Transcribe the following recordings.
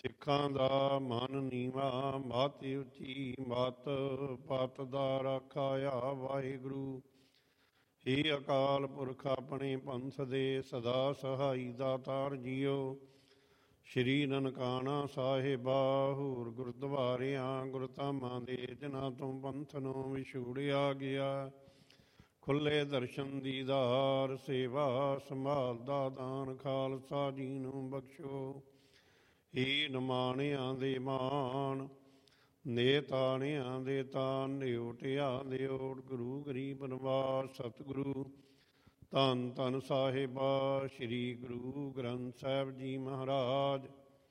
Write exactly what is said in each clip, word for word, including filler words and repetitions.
ਸਿੱਖਾਂ ਦਾ ਮਨ ਨੀਵਾ, ਮਤ ਉੱਚੀ ਮਤ, ਪਤ ਦਾ ਰਾਖਾਇਆ ਵਾਹਿਗੁਰੂ। ਹੇ ਅਕਾਲ ਪੁਰਖ ਆਪਣੇ ਪੰਥ ਦੇ ਸਦਾ ਸਹਾਈ ਦਾਤਾਰ ਜੀਓ। ਸ਼੍ਰੀ ਨਨਕਾਣਾ ਸਾਹਿਬਾ ਹੋਰ ਗੁਰਦੁਆਰਿਆਂ ਗੁਰਧਾਮਾਂ ਦੇ ਜਿਨ੍ਹਾਂ ਤੋਂ ਪੰਥ ਨੂੰ ਵਿਛੋੜਿਆ ਗਿਆ। ਖੁੱਲੇ ਦਰਸ਼ਨ ਦੀਦਾਰ, ਸੇਵਾ ਸੰਭਾਲ ਦਾ ਦਾਨ ਖਾਲਸਾ ਜੀ ਨੂੰ ਬਖਸ਼ੋ। ਹੀ ਨਿਮਾਣਿਆਂ ਦੇ ਮਾਣ, ਨੇ ਤਾਣਿਆਂ ਦੇ ਤਾਣ, ਨਿਉਟਿਆਂ ਦੇ ਓਟ, ਗੁਰੂ ਗਰੀਬ ਨਿਵਾਸ ਸਤਿਗੁਰੂ ਧੰਨ ਧੰਨ ਸਾਹਿਬਾ ਸ਼੍ਰੀ ਗੁਰੂ ਗ੍ਰੰਥ ਸਾਹਿਬ ਜੀ ਮਹਾਰਾਜ।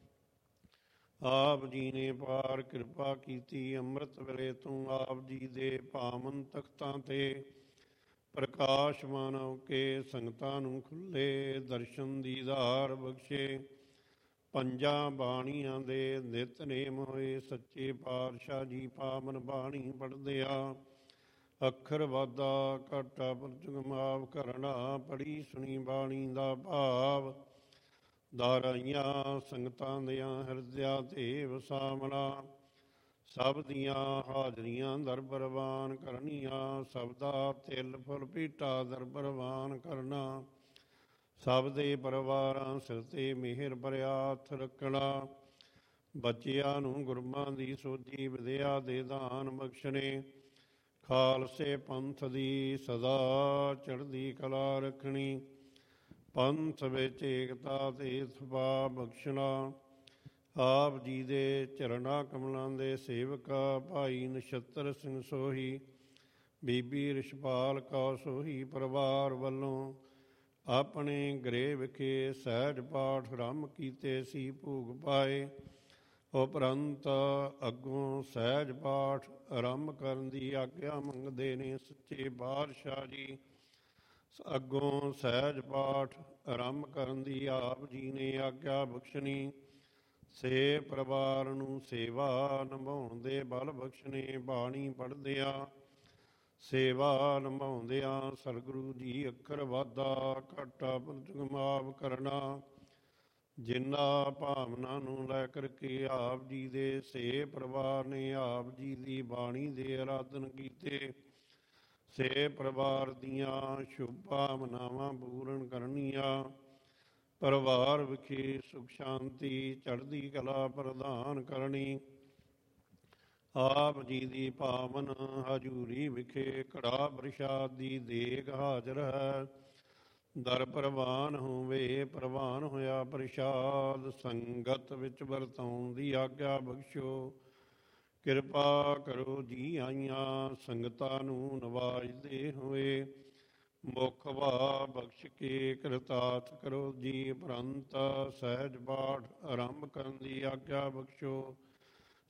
ਆਪ ਜੀ ਨੇ ਪਾਰ ਕਿਰਪਾ ਕੀਤੀ, ਅੰਮ੍ਰਿਤ ਵੇਲੇ ਤੋਂ ਆਪ ਜੀ ਦੇ ਪਾਵਨ ਤਖਤਾਂ ਤੇ ਪ੍ਰਕਾਸ਼ਮਾਨ ਹੋ ਕੇ ਸੰਗਤਾਂ ਨੂੰ ਖੁੱਲੇ ਦਰਸ਼ਨ ਦੀਦਾਰ ਬਖਸ਼ੇ। ਪੰਜਾਂ ਬਾਣੀਆਂ ਦੇ ਨਿਤਨੇਮ ਹੋਏ, ਸੱਚੇ ਪਾਤਸ਼ਾਹ ਜੀ ਪਾਵਨ ਬਾਣੀ ਪੜ੍ਹਦਿਆਂ ਅੱਖਰ ਵਾਧਾ ਘਾਟਾ ਪਰਚੁਗਮਾਵ ਕਰਨਾ। ਪੜ੍ਹੀ ਸੁਣੀ ਬਾਣੀ ਦਾ ਭਾਵ, ਦਾਰਾਈਆਂ ਸੰਗਤਾਂ ਦਿਆਂ ਹਿਰਦਿਆਂ ਤੇ ਵਸਾਵਣਾ। ਸਭ ਦੀਆਂ ਹਾਜ਼ਰੀਆਂ ਦਰ ਪ੍ਰਵਾਨ ਕਰਨੀਆਂ, ਸਭ ਦਾ ਤਿਲ ਫੁੱਲ ਭੇਟਾ ਦਰ ਪ੍ਰਵਾਨ ਕਰਨਾ। ਸਭ ਦੇ ਪਰਿਵਾਰਾਂ ਸਿਰ ਤੇ ਮਿਹਰ ਭਰਿਆ ਹੱਥ ਰੱਖਣਾ। ਬੱਚਿਆਂ ਨੂੰ ਗੁਰਬਾਂ ਦੀ ਸੋਝੀ ਵਿਦਿਆ ਦੇ ਦਾਨ ਬਖਸ਼ਣੇ। ਖਾਲਸੇ ਪੰਥ ਦੀ ਸਦਾ ਚੜ੍ਹਦੀ ਕਲਾ ਰੱਖਣੀ। ਪੰਥ ਵਿੱਚ ਏਕਤਾ ਤੇ ਸੁਭਾਅ ਬਖਸ਼ਣਾ। ਆਪ ਜੀ ਦੇ ਚਰਨਾਂ ਕਮਲਾਂ ਦੇ ਸੇਵਕ ਭਾਈ ਨਛੱਤਰ ਸਿੰਘ ਸੋਹੀ, ਬੀਬੀ ਰਿਸ਼ਪਾਲ ਕੌਰ ਸੋਹੀ ਪਰਿਵਾਰ ਵੱਲੋਂ ਆਪਣੇ ਗ੍ਰਹਿ ਵਿਖੇ ਸਹਿਜ ਪਾਠ ਆਰੰਭ ਕੀਤੇ ਸੀ, ਭੋਗ ਪਾਏ। ਉਪਰੰਤ ਅੱਗੋਂ ਸਹਿਜ ਪਾਠ ਆਰੰਭ ਕਰਨ ਦੀ ਆਗਿਆ ਮੰਗਦੇ ਨੇ ਸੱਚੇ ਪਾਤਸ਼ਾਹ ਜੀ। ਅੱਗੋਂ ਸਹਿਜ ਪਾਠ ਆਰੰਭ ਕਰਨ ਦੀ ਆਪ ਜੀ ਨੇ ਆਗਿਆ ਬਖਸ਼ਣੀ। ਸੇ ਪਰਿਵਾਰ ਨੂੰ ਸੇਵਾ ਨਿਭਾਉਣ ਦੇ ਬਲ ਬਖਸ਼ਣੇ। ਬਾਣੀ ਪੜ੍ਹਦਿਆਂ ਸੇਵਾ ਨਿਭਾਉਂਦਿਆਂ ਸਤਿਗੁਰੂ ਜੀ ਅੱਖਰ ਵਾਧਾ ਘਾਟਾ ਪਰਚੁਗਮਾਵ ਕਰਨਾ। ਜਿਨ੍ਹਾਂ ਭਾਵਨਾ ਨੂੰ ਲੈ ਕਰਕੇ ਆਪ ਜੀ ਦੇ ਸੇ ਪਰਿਵਾਰ ਨੇ ਆਪ ਜੀ ਦੀ ਬਾਣੀ ਦੇ ਆਰਾਧਨ ਕੀਤੇ, ਸੇ ਪਰਿਵਾਰ ਦੀਆਂ ਸ਼ੁਭ ਭਾਵਨਾਵਾਂ ਪੂਰਨ ਕਰਨੀਆਂ। ਪਰਿਵਾਰ ਵਿਖੇ ਸੁਖ ਸ਼ਾਂਤੀ ਚੜ੍ਹਦੀ ਕਲਾ ਪ੍ਰਦਾਨ ਕਰਨੀ। ਆਪ ਜੀ ਦੀ ਪਾਵਨ ਹਜ਼ੂਰੀ ਵਿਖੇ ਕੜਾਹ ਪ੍ਰਸ਼ਾਦ ਦੀ ਦੇਗ ਹਾਜ਼ਰ ਹੈ। ਦਰ ਪ੍ਰਵਾਨ ਹੋਵੇ, ਪ੍ਰਵਾਨ ਹੋਇਆ ਪ੍ਰਸ਼ਾਦ ਸੰਗਤ ਵਿੱਚ ਵਰਤਾਉਣ ਦੀ ਆਗਿਆ ਬਖਸ਼ੋ। ਕਿਰਪਾ ਕਰੋ ਜੀ ਆਈਆਂ ਸੰਗਤਾਂ ਨੂੰ ਨਵਾਜਦੇ ਹੋਏ, ਮੁਖ ਵਾ ਬਖਸ਼ ਕੇ ਕਿਰਤਾਰਥ ਕਰੋ ਜੀ। ਉਪਰੰਤ ਸਹਿਜ ਪਾਠ ਆਰੰਭ ਕਰਨ ਦੀ ਆਗਿਆ ਬਖਸ਼ੋ।